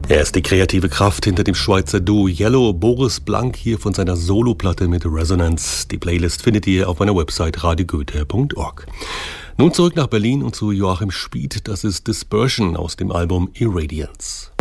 Er ist die kreative Kraft hinter dem Schweizer Duo Yellow, Boris Blank, hier von seiner Soloplatte mit Resonance. Die Playlist findet ihr auf meiner Website radiogoethe.org. Nun zurück nach Berlin und zu Joachim Spieth. Das ist Dispersion aus dem Album Irradiance.